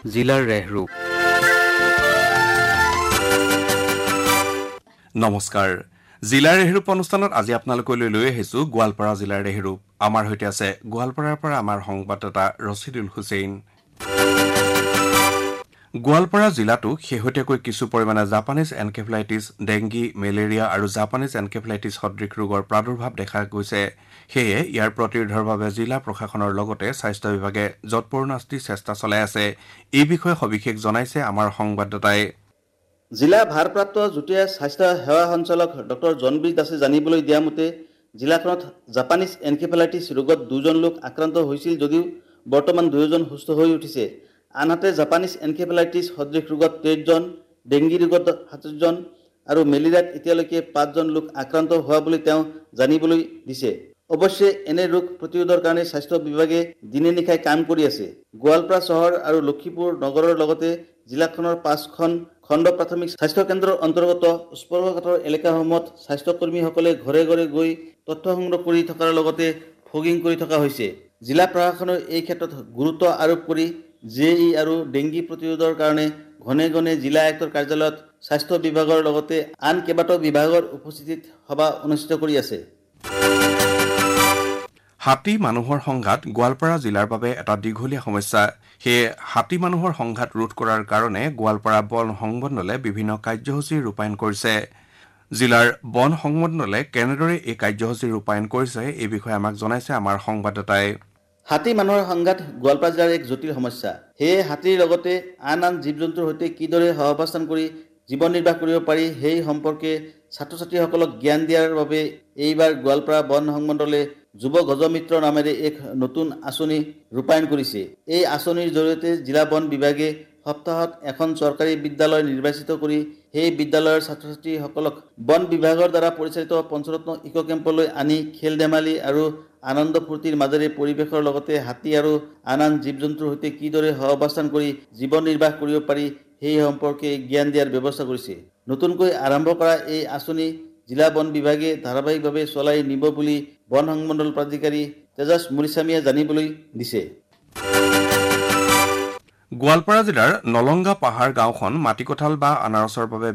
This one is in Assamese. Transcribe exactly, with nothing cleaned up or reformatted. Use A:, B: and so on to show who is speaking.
A: জিলাৰ ৰেহৰূপ।
B: নমস্কাৰ, জিলাৰ ৰেহৰূপ অনুষ্ঠানত আজি আপোনালোকলৈ লৈ আহিছো গোৱালপাৰা জিলাৰ ৰেহৰূপ। আমাৰ সৈতে আছে গোৱালপাৰাৰ পৰা আমাৰ সংবাদদাতা ৰছিদুল হুছেইন। গোৱালপাৰা জিলাতো শেহতীয়াকৈ কিছু পৰিমাণে জাপানীজ এনকেফেলাইটিছ, ডেংগি, মেলেৰিয়া আৰু জাপানীজ এনকেফেলাইটিছ সদৃশ ৰোগৰ প্ৰাদুৰ্ভাৱ দেখা গৈছে। সেয়ে ইয়াৰ প্ৰতিৰোধৰ বাবে জিলা প্ৰশাসনৰ লগতে স্বাস্থ্য বিভাগে যৎপৰোনাস্তি চেষ্টা চলাই আছে। এই বিষয়ে সবিশেষ জনাইছে আমাৰ সংবাদদাতাই।
C: জিলা ভাৰপ্ৰাপ্ত যুটীয়া স্বাস্থ্য সেৱা সঞ্চালক ডক্টৰ জনবীৰ দাসে জানিবলৈ দিয়া মতে জিলাখনত জাপানীজ এনকেফেলাইটিছ ৰোগত দুজন লোক আক্ৰান্ত হৈছিল যদিও বৰ্তমান দুয়োজন সুস্থ হৈ উঠিছে। আনহাতে জাপানীজ এনকেফেলাইটিছ সদৃশ ৰোগত তেইছজন, ডেংগি ৰোগত সাতজন আৰু মেলেৰিয়াত এতিয়ালৈকে পাঁচজন লোক আক্ৰান্ত হোৱা বুলি তেওঁ জানিবলৈ দিছে। অৱশ্যে এনে ৰোগ প্ৰতিৰোধৰ কাৰণে স্বাস্থ্য বিভাগে দিনে নিশাই কাম কৰি আছে। গোৱালপাৰা চহৰ আৰু লক্ষীপুৰ নগৰৰ লগতে জিলাখনৰ পাঁচখন খণ্ড প্ৰাথমিক স্বাস্থ্য কেন্দ্ৰৰ অন্তৰ্গত স্পৰ্শকাতৰ এলেকাসমূহত স্বাস্থ্যকৰ্মীসকলে ঘৰে ঘৰে গৈ তথ্য সংগ্ৰহ কৰি থকাৰ লগতে ফগিং কৰি থকা হৈছে। জিলা প্ৰশাসনে এই ক্ষেত্ৰত গুৰুত্ব আৰোপ কৰি জে ই আৰু ডেংগি প্ৰতিৰোধৰ কাৰণে ঘনে ঘনে জিলা আয়ুক্তৰ কাৰ্যালয়ত স্বাস্থ্য বিভাগৰ লগতে আন কেইবাটাও বিভাগৰ উপস্থিতিত সভা অনুষ্ঠিত কৰি আছে।
B: হাতী মানুহৰ সংঘাত গোৱালপাৰা জিলাৰ বাবে এটা দীঘলীয়া সমস্যা। সেয়ে হাতী মানুহৰ সংঘাত ৰোধ কৰাৰ কাৰণে গোৱালপাৰা বন সংমণ্ডলে বিভিন্ন কাৰ্যসূচী ৰূপায়ণ কৰিছে। জিলাৰ বন সংমণ্ডলে কেনেদৰে এই কাৰ্যসূচী ৰূপায়ণ কৰিছে এই বিষয়ে আমাক জনাইছে আমাৰ সংবাদদাতাই।
C: হাতী মানুহৰ সংঘাত গোৱালপাৰা জিলাৰ এক জটিল সমস্যা। সেয়ে হাতীৰ লগতে আন আন জীৱ জন্তুৰ সৈতে কিদৰে সহাৱস্থান কৰি জীৱন নিৰ্বাহ কৰিব পাৰি সেই সম্পৰ্কে ছাত্ৰ ছাত্ৰীসকলক জ্ঞান দিয়াৰ বাবে এইবাৰ গোৱালপাৰা বন সংমণ্ডলে যুৱ গজমিত্ৰ নামেৰে এক নতুন আঁচনি ৰূপায়ণ কৰিছে। এই আঁচনিৰ জৰিয়তে জিলা বন বিভাগে সপ্তাহত এখন চৰকাৰী বিদ্যালয় নিৰ্বাচিত কৰি সেই বিদ্যালয়ৰ ছাত্ৰ ছাত্ৰীসকলক বন বিভাগৰ দ্বাৰা পৰিচালিত পঞ্চৰত্ন ইক' কেম্পলৈ আনি খেল ধেমালি আৰু আনন্দ ফূৰ্তিৰ মাজেৰে পৰিৱেশৰ লগতে হাতী আৰু আন আন জীৱ জন্তুৰ সৈতে কিদৰে সহাৱস্থান কৰি জীৱন নিৰ্বাহ কৰিব পাৰি সেই সম্পৰ্কে জ্ঞান দিয়াৰ ব্যৱস্থা কৰিছে। নতুনকৈ আৰম্ভ কৰা এই আঁচনি জিলা বন বিভাগে ধাৰাবাহিকভাৱে চলাই নিব বুলি বন সংমণ্ডল প্ৰাধিকাৰী তেজাছ মুৰিস্বামীয়ে জানিবলৈ দিছে।
B: গোৱালপাৰা জিলাৰ নলংগা পাহাৰ গাঁওখন মাটিকঁঠাল বা আনাৰসৰ বাবে